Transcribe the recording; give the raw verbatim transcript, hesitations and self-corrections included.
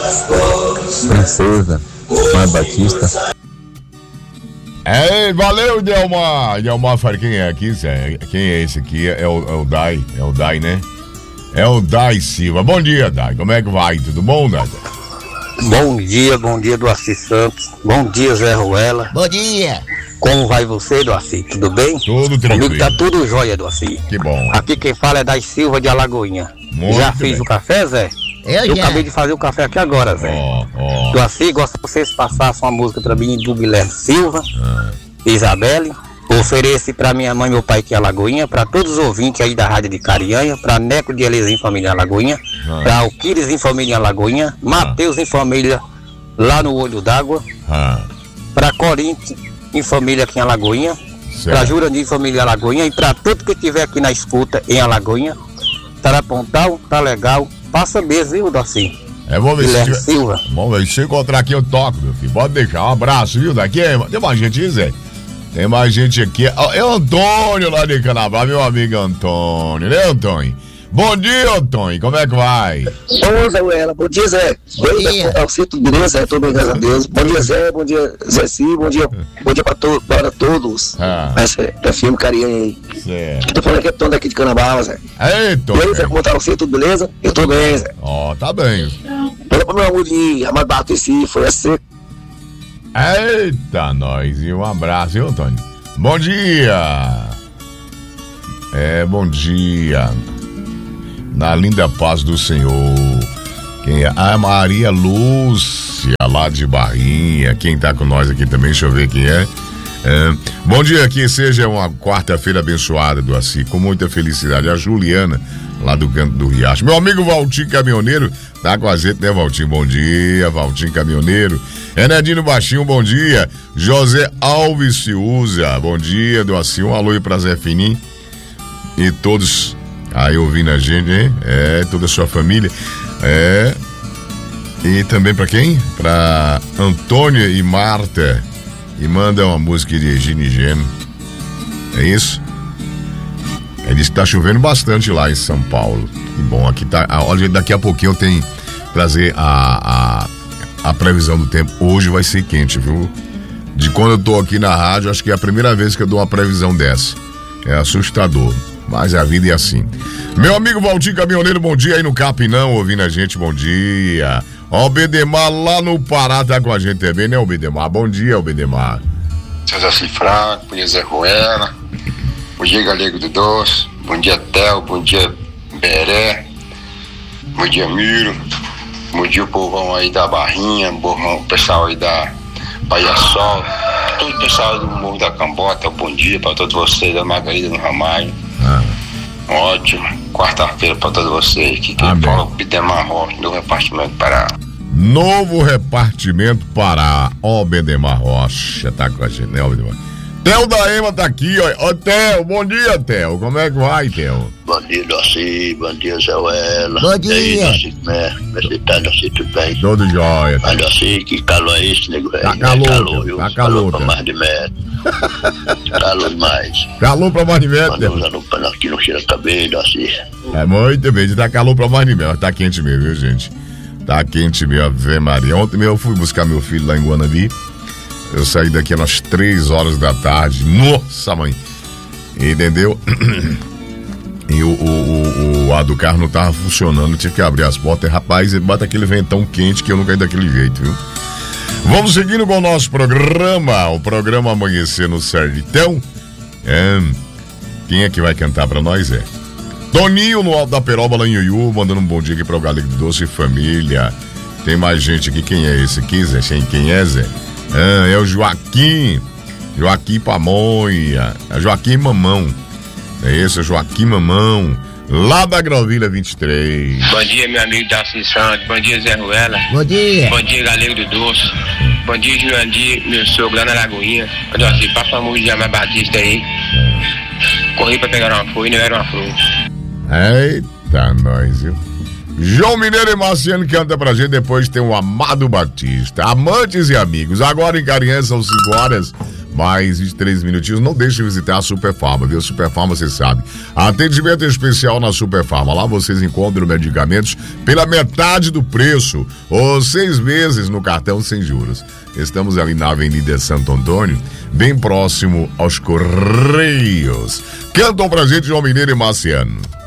Princesa, Mãe Batista. É, valeu, Delmar. Delmar, fala quem é aqui, Zé? Quem é esse aqui? É o, é o Dai, é o Dai, né? É o Dai Silva. Bom dia, Dai. Como é que vai? Tudo bom, Dai? Bom dia, bom dia, Doaci Santos. Bom dia, Zé Ruela. Bom dia. Como vai você, Doaci? Tudo bem? Tudo tranquilo. Comigo tá tudo jóia, Doaci. Que bom. Aqui quem fala é Dai Silva de Alagoinha. Muito já fez bem. o café, Zé? Eu, Eu já. acabei de fazer o café aqui agora, Zé. Ó, ó. Doaci, gosto que vocês passassem uma música pra mim do Guilherme Silva, Ah. Isabelle. Ofereço pra minha mãe e meu pai que é Alagoinha, pra todos os ouvintes aí da Rádio de Carianha, pra Neco de Elias em família Alagoinha, Ah. pra Alquires em família Alagoinha, Mateus em família lá no Olho d'Água, Ah, pra Corinthians em família aqui em Alagoinha, pra certo. Jurandir em família Alagoinha e pra tudo que tiver aqui na escuta em Alagoinha. Tá Pontal, tá legal, passa mesmo, viu, Docinho? É, vamos ver se Guilherme tiver... Silva. Vamos ver, se eu encontrar aqui eu toco, meu filho. Pode deixar, um abraço, viu? Daqui é... Tem mais gente aí, Zé? Tem mais gente aqui. Ó, é o Antônio lá de Canabá, meu amigo Antônio, né, Antônio? Bom dia, Antônio, como é que vai? Ô, Zé Ruela, bom dia, Zé. Bom dia. É o Cito, beleza? Zé, tudo bem, graças a Deus. Bom dia, Zé, bom dia, Zé Sim, bom dia, bom dia pra, to para todos. Ah. Essa é, é filme Carinha aí. Certo. Tô falando aqui é Tom daqui de Canabá, Zé. Eita, E aí, Zé, como tá você? Tudo beleza? Eu tô bem, Zé. ó, tá bem. Fala pra meu amor de Amado Batista, foi assim. Eita, nós. E um abraço, viu, Antônio? Bom dia. É, bom dia. Na linda paz do Senhor. Quem é? A Maria Lúcia, lá de Barrinha. Quem tá com nós aqui também, deixa eu ver quem é. É. Bom dia, que seja uma quarta-feira abençoada, do Assi, com muita felicidade. A Juliana, lá do canto do Riacho. Meu amigo Valtinho Caminhoneiro, tá com a gente, né, Valtinho? Bom dia, Valtinho Caminhoneiro. Enedino Baixinho, bom dia. José Alves Ciuza, bom dia, do Assi. Um alô aí pra Zé Finim e todos aí ouvindo a gente, hein? É, toda a sua família. É. E também pra quem? Pra Antônia e Marta. E manda uma música de Regina e Geno. É isso? Ele disse que tá chovendo bastante lá em São Paulo. Que bom, aqui tá. Olha, daqui a pouquinho eu tenho que trazer a, a, a previsão do tempo. Hoje vai ser quente, viu? De quando eu tô aqui na rádio, acho que é a primeira vez que eu dou uma previsão dessa. É assustador, mas a vida é assim. Meu amigo Valdir Caminhoneiro, bom dia aí no Capinão, ouvindo a gente, bom dia. Ó, o Bedemar lá no Pará tá com a gente também, né, o Bedemar? Bom dia, o Bedemar. César Franco, bom dia, Zé Ruela, bom dia, Galego do Doce, bom dia, Theo, bom dia, Beré, bom dia, Miro, bom dia, o povão aí da Barrinha, o pessoal aí da Bahia Sol, todo o pessoal do Morro da Cambota, bom dia para todos vocês, da Margarida no Ramalho. Ah. Ótimo, quarta-feira para todos vocês, que quem Amém. fala é o Bidemar Rocha, do repartimento Pará. Novo repartimento Pará. Ó, o Bedemar Rocha tá com a gente, né, ó, Bedemar? Theo da Ema tá aqui, ó. Ô, Theo, bom dia, Theo. Como é que vai, Theo? Bom dia, Doci, bom dia, Zé Ruela. Bom dia. E aí, Doci, como é? Como é que você tá, Doci, tudo bem? Todo jóia. Mas, Doci, que calor é esse, nego velho? Tá calor, É calor, viu? tá calor, pra tá. mais de metro. Calor demais. Calor pra mais de metro, Mandamos Theo. lá no pano aqui no cheiro cabelo, Doci. É muito bem, tá calor pra mais de metro. Mas tá quente mesmo, viu, gente? Tá quente mesmo, Ave Maria. Ontem mesmo eu fui buscar meu filho lá em Guanabi. Eu saí daqui às três horas da tarde. Nossa, mãe! Entendeu? E o, o, o, o ar do carro não tava funcionando. Eu tive que abrir as portas. E, rapaz, ele bate aquele ventão quente que eu não caí daquele jeito, viu? Vamos seguindo com o nosso programa. O programa Amanhecer no Sertão. É, quem é que vai cantar pra nós? É Toninho no Alto da Peroba, lá em Iuiú, mandando um bom dia aqui para o Galego Doce e família. Tem mais gente aqui. Quem é esse aqui, Zé? Quem é, Zé? Ah, é o Joaquim. Joaquim Pamonha. É Joaquim Mamão. É esse, é Joaquim Mamão. Lá da Grovilha vinte e três. Bom dia, meu amigo Darcy Santos. Bom dia, Zé Ruela. Bom dia. Bom dia, Galego do Doce. Bom dia, Jurandir, meu sogro lá na Lagoinha. Darcy, passa a música de Amar Batista aí. Corri pra pegar uma flor e não era uma flor. Eita, nós, viu? João Mineiro e Marciano canta pra gente, depois tem o Amado Batista. Amantes e amigos, agora em Carinhã são cinco horas Mais vinte e três minutinhos. Não deixe de visitar a Super Farma, viu? Super Farma, você sabe. Atendimento especial na Super Farma. Lá vocês encontram medicamentos pela metade do preço. Ou seis meses no cartão sem juros. Estamos ali na Avenida Santo Antônio, bem próximo aos Correios. Cantam pra gente João Mineiro e Marciano.